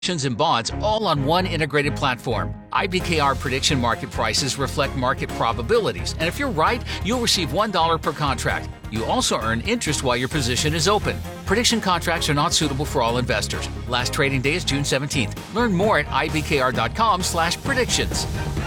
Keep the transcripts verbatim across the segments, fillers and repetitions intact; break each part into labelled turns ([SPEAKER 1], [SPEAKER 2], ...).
[SPEAKER 1] and bonds all on one integrated platform. I B K R prediction market prices reflect market probabilities, and if you're right, you'll receive one dollar per contract. You also earn interest while your position is open. Prediction contracts are not suitable for all investors. Last trading day is June seventeenth. Learn more at I B K R dot com slash predictions.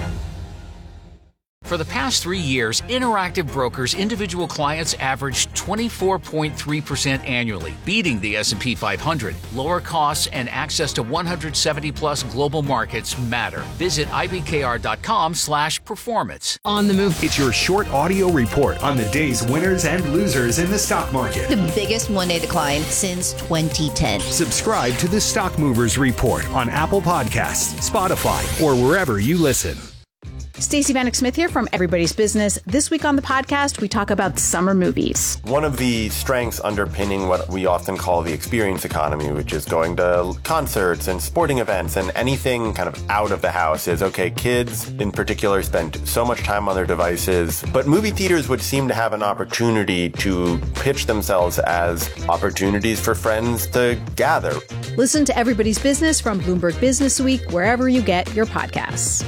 [SPEAKER 1] For the past three years, Interactive Brokers' individual clients averaged twenty-four point three percent annually, beating the S and P five hundred. Lower costs and access to one hundred seventy plus global markets matter. Visit I B K R dot com slash performance.
[SPEAKER 2] On the move.
[SPEAKER 3] It's your short audio report on the day's winners and losers in the stock market.
[SPEAKER 4] The biggest one-day decline since twenty ten.
[SPEAKER 3] Subscribe to the Stock Movers Report on Apple Podcasts, Spotify, or wherever you listen.
[SPEAKER 2] Stacey Vanek Smith here from Everybody's Business. This week on the podcast, we talk about summer movies.
[SPEAKER 5] One of the strengths underpinning what we often call the experience economy, which is going to concerts and sporting events and anything kind of out of the house, is, okay, kids in particular spend so much time on their devices, but movie theaters would seem to have an opportunity to pitch themselves as opportunities for friends to gather.
[SPEAKER 2] Listen to Everybody's Business from Bloomberg Business Week, wherever you get your podcasts.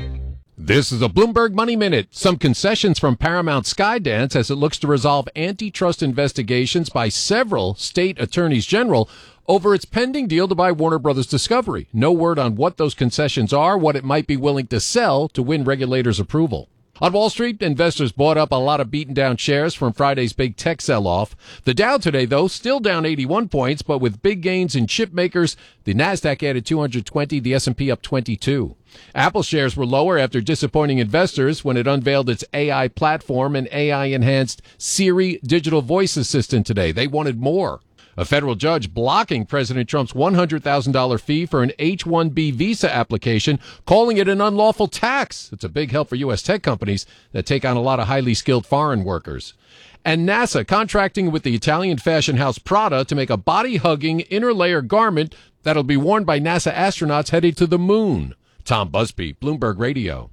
[SPEAKER 6] This is a Bloomberg Money Minute. Some concessions from Paramount Skydance as it looks to resolve antitrust investigations by several state attorneys general over its pending deal to buy Warner Brothers Discovery. No word on what those concessions are, what it might be willing to sell to win regulators' approval. On Wall Street, investors bought up a lot of beaten down shares from Friday's big tech sell-off. The Dow today, though, still down eighty-one points, but with big gains in chip makers, the Nasdaq added two hundred twenty, the S and P up twenty-two. Apple shares were lower after disappointing investors when it unveiled its A I platform and A I-enhanced Siri digital voice assistant today. They wanted more. A federal judge blocking President Trump's one hundred thousand dollars fee for an H one B visa application, calling it an unlawful tax. It's a big help for U S tech companies that take on a lot of highly skilled foreign workers. And NASA contracting with the Italian fashion house Prada to make a body-hugging inner layer garment that'll be worn by NASA astronauts headed to the moon. Tom Busby, Bloomberg Radio.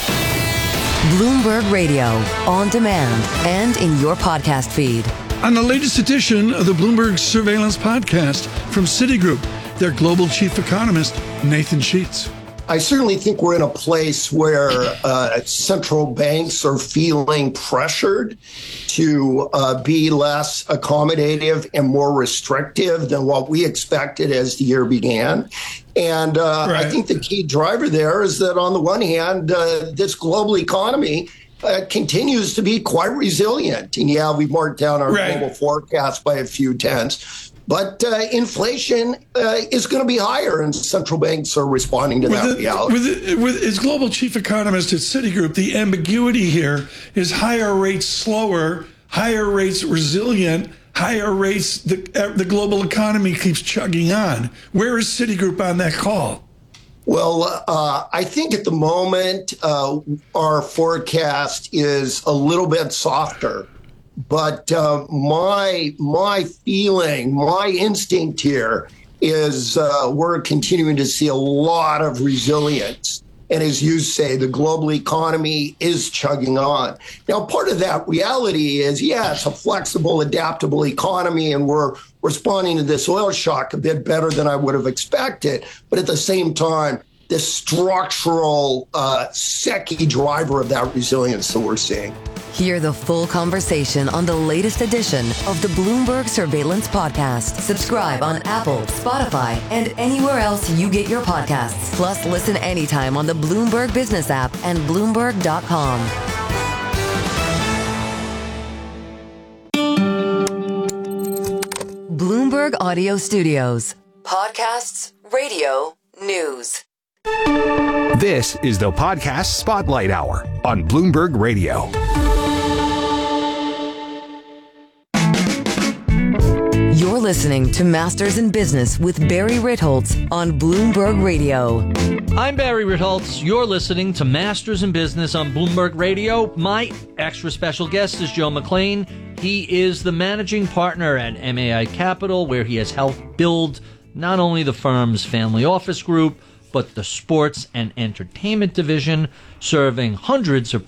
[SPEAKER 7] Bloomberg Radio, on demand and in your podcast feed.
[SPEAKER 8] On the latest edition of the Bloomberg Surveillance Podcast from Citigroup, their global chief economist, Nathan Sheets.
[SPEAKER 9] I certainly think we're in a place where uh, central banks are feeling pressured to uh, be less accommodative and more restrictive than what we expected as the year began. And uh, right. I think the key driver there is that on the one hand, uh, this global economy Uh, continues to be quite resilient. And yeah, we've marked down our right. global forecast by a few tenths. But uh, inflation uh, is going to be higher, and central banks are responding to
[SPEAKER 8] with
[SPEAKER 9] that
[SPEAKER 8] the,
[SPEAKER 9] reality.
[SPEAKER 8] With, with its global chief economist at Citigroup, the ambiguity here is higher rates slower, higher rates resilient, higher rates the, uh, the global economy keeps chugging on. Where is Citigroup on that call?
[SPEAKER 9] Well, uh, I think at the moment uh, our forecast is a little bit softer, but uh, my my feeling, my instinct here is uh, we're continuing to see a lot of resilience. And as you say, the global economy is chugging on. Now, part of that reality is, yeah, it's a flexible, adaptable economy, and we're responding to this oil shock a bit better than I would have expected. But at the same time, the structural uh, secky driver of that resilience that we're seeing.
[SPEAKER 7] Hear the full conversation on the latest edition of the Bloomberg Surveillance Podcast. Subscribe on Apple, Spotify, and anywhere else you get your podcasts. Plus, listen anytime on the Bloomberg Business app and Bloomberg dot com. Bloomberg Audio Studios. Podcasts, radio, news.
[SPEAKER 3] This is the Podcast Spotlight Hour on Bloomberg Radio.
[SPEAKER 7] You're listening to Masters in Business with Barry Ritholtz on Bloomberg Radio.
[SPEAKER 10] I'm Barry Ritholtz. You're listening to Masters in Business on Bloomberg Radio. My extra special guest is Joe McLean. He is the managing partner at M A I Capital, where he has helped build not only the firm's family office group, but the sports and entertainment division, serving hundreds of